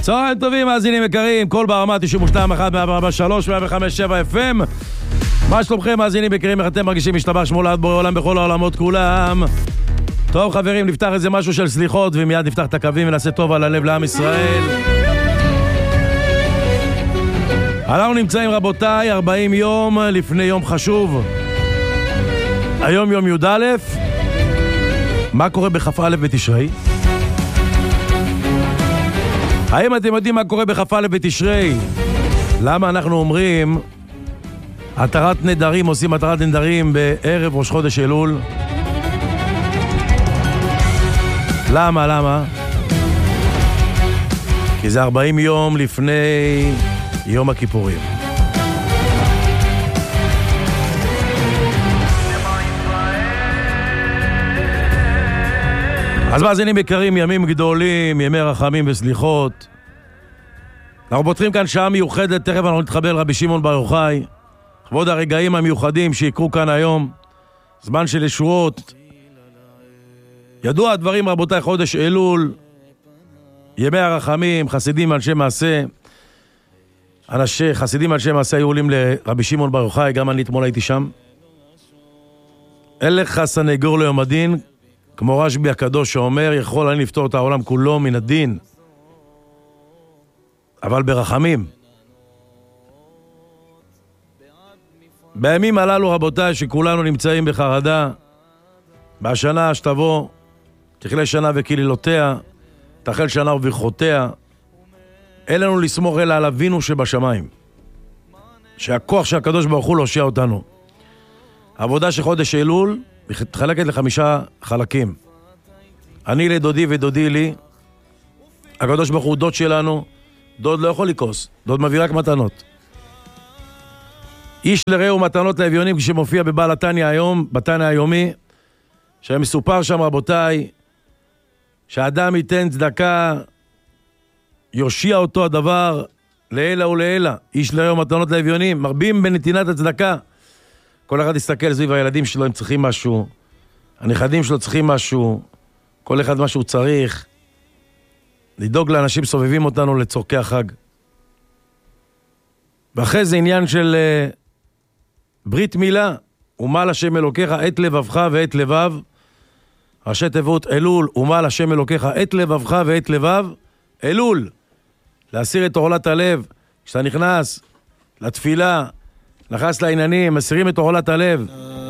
צהריים טובים, מאזינים יקרים, כל ברמה 92.1, 143, 105.7 FM. מה שלומכם, מאזינים יקרים, איך אתם מרגישים? משתבח שמו לעד בורא עולם בכל העולמות כולם. טוב חברים, נפתח איזה משהו של סליחות ומיד נפתח את הקווים ונעשה טוב על הלב לעם ישראל. אנחנו נמצאים רבותיי 40 יום לפני יום חשוב. היום יום י"א. מה קורה בכ"א בתשרי? האם אתם יודעים מה קורה בכ"א בתשרי? למה אנחנו אומרים התרת נדרים, עושים התרת נדרים בערב ראש חודש אלול? למה? כי זה 40 יום לפני יום הכיפורים. אז מאזינים יקרים, ימים גדולים, ימי רחמים וסליחות. אנחנו פותחים כאן שעה מיוחדת, תכף אנחנו נתחבר לרבי שמעון בר יוחאי. כבוד הרגעים המיוחדים שיקרו כאן היום, זמן של ישועות. ידוע הדברים רבותיי, חודש אלול, ימי הרחמים, חסידים אנשי מעשה. חסידים אנשי מעשה היו עולים לרבי שמעון בר יוחאי, גם אני אתמול הייתי שם. אין לך סנגור ליום הדין, כמו רשב"י הקדוש שאומר, יכול אני לפתור את העולם כולו מן הדין, אבל ברחמים. בימים הללו רבותיי שכולנו נמצאים בחרדה, בשנה שתבוא, תכלה שנה וקללותיה, תחל שנה וברכותיה, אין לנו לסמוך אלא על אבינו שבשמיים, שהכוח שהקדוש ברוך הוא להושיע אותנו. העבודה של חודש אלול מתחלקת ל5 חלקים. אני לדודי ודודי לי. הקדוש ברוך הוא דוד שלנו. דוד לא יכול לקוס, דוד מביא רק מתנות. איש לרעהו מתנות לאביונים, כשמופיע בבעל התניא היום, בתניא היומי, שמסופר שם רבותיי, שהאדם ייתן צדקה, יושיע אותו הדבר לעילה ולעילה. איש לרעהו מתנות לאביונים, מרבים בנתינת הצדקה. כל אחד יסתכל סביב הילדים שלו, הם צריכים משהו, הנכדים שלו צריכים משהו, כל אחד מה שהוא צריך, לדאוג לאנשים סובבים אותנו לצורכי החג. ואחרי זה עניין של ברית מילה, ומל השם אלוקיך את לבבך ואת לבב, ראשי תיבות אלול, ומל השם אלוקיך את לבבך ואת לבב, אלול, להסיר את עורלת הלב, כשאתה נכנס לתפילה, נכנס לעניינים, מסירים את עורלת הלב.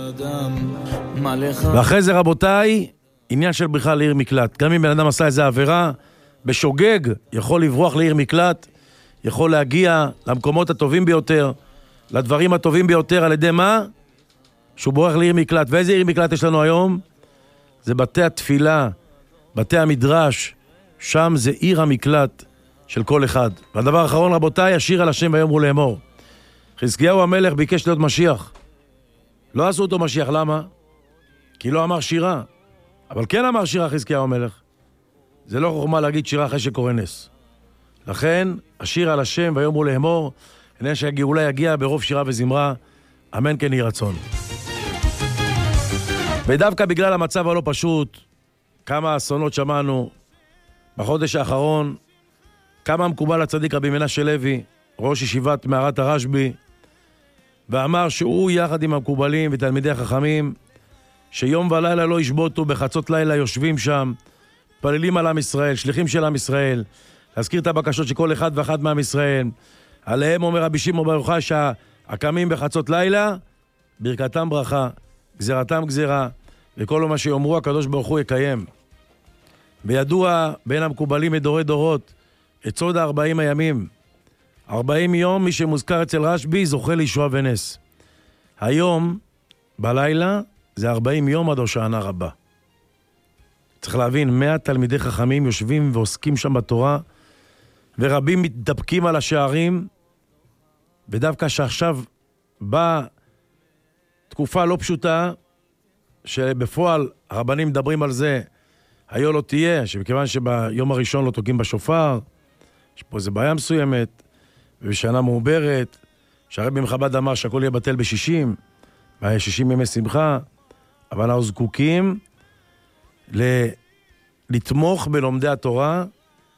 ואחרי זה רבותיי, עניין של בריחה לעיר מקלט. גם אם בן אדם עשה איזה עבירה, בשוגג יכול לברוח לעיר מקלט, יכול להגיע למקומות הטובים ביותר, לדברים הטובים ביותר, על ידי מה? שהוא בורח לעיר מקלט. ואיזה עיר מקלט יש לנו היום? זה בתי התפילה, בתי המדרש, שם זה עיר המקלט של כל אחד. והדבר האחרון רבותיי, השיר על השם ויאמרו לאמור. חזקיהו המלך ביקש להיות משיח. לא עשו אותו משיח, למה? כי לא אמר שירה. אבל כן אמר שירה חזקיהו המלך. זה לא חוכמה להגיד שירה אחרי שקורא נס. לכן, השיר על השם ויאמרו לאמור, הנה שהגאולה יגיע ברוב שירה וזמרה, אמן כן יהי רצון. ודווקא בגלל המצב הלא פשוט, כמה אסונות שמענו בחודש האחרון, כמה מקובל הצדיק רבי מנשה לוי, ראש ישיבת מערת הרשב"י, ואמר שהוא יחד עם המקובלים ותלמידי החכמים, שיום ולילה לא ישבותו, בחצות לילה יושבים שם, פללים על עם ישראל, שליחים של עם ישראל, להזכיר את הבקשות של כל אחד ואחד מעם ישראל. עליהם אומר רבי שמעון בר יוחאי שהקמים בחצות לילה, ברכתם ברכה, גזירתם גזירה, וכל מה שיאמרו הקדוש ברוך הוא יקיים. וידוע בין המקובלים מדורי דורות, את סוד 40 הימים. 40 יום, מי שמוזכר אצל רשב"י זוכה לישועה ונס. היום, בלילה, זה 40 יום עד הושענא רבה. צריך להבין, 100 תלמידי חכמים יושבים ועוסקים שם בתורה, ורבים מתדפקים על השערים, ודווקא שעכשיו באה תקופה לא פשוטה, שבפועל הרבנים מדברים על זה, היה לא תהיה, שבכיוון שביום הראשון לא תוקעים בשופר, יש פה איזו בעיה מסוימת, ובשנה מעוברת, שהרבי מחב"ד אמר שהכל יהיה בטל ב-60, והיה 60 ימי שמחה, אבל אנחנו זקוקים לתמוך בלומדי התורה,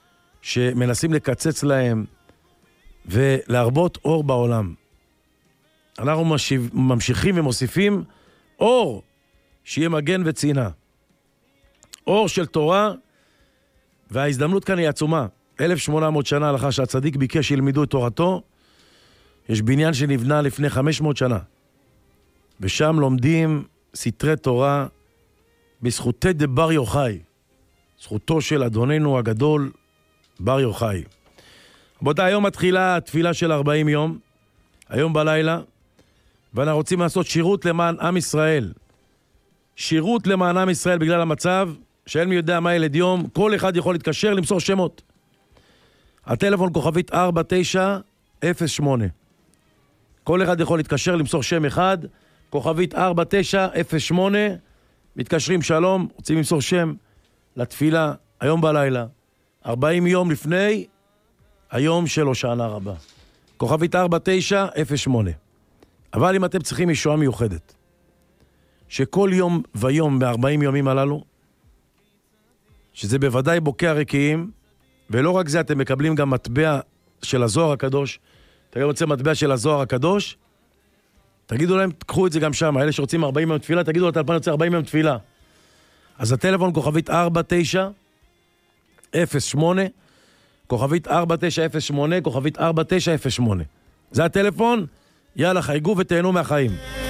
שמנסים לקצץ להם ולהרבות אור בעולם. אנחנו ממשיכים ומוסיפים אור שיהיה מגן וצינה. אור של תורה, וההזדמנות כאן היא עצומה. 1800 שנה לאחר שהצדיק ביקש שילמדו את תורתו, יש בניין שנבנה לפני 500 שנה. ושם לומדים סתרי תורה בזכותי דבר יוחאי. זכותו של אדוננו הגדול בר יוחאי. רבותיי, היום מתחילה התפילה של 40 יום, היום בלילה, ואנחנו רוצים לעשות שירות למען עם ישראל. שירות למען עם ישראל בגלל המצב, שאין מי יודע מה ילד יום, כל אחד יכול להתקשר, למסור שמות. הטלפון כוכבית 4908. כל אחד יכול להתקשר, למסור שם אחד, כוכבית 4908, מתקשרים שלום, רוצים למסור שם לתפילה, היום בלילה, 40 יום לפני היום של הושענא רבה. כוכבית 4908. אבל אם אתם צריכים ישועה מיוחדת, שכל יום ויום ב-40 יומים הללו, שזה בוודאי בוקע רקיעים, ולא רק זה, אתם מקבלים גם מטבע של הזוהר הקדוש. אתה גם רוצה מטבע של הזוהר הקדוש, תגידו להם, תקחו את זה גם שם, האלה שרוצים 40 יום תפילה, תגידו להם, אתה רוצה 40 יום תפילה. אז הטלפון כוכבית 4908, כוכבית 4908, כוכבית 4908. זה הטלפון, יאללה, חייגו ותהנו מהחיים.